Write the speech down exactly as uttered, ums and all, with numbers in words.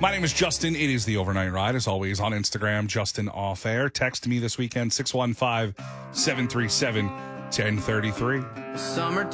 My name is Justin. It is the Overnight Ride, as always, on Instagram, Justin Off Air. Text me this weekend, six one five, seven three seven, one zero three three. Summer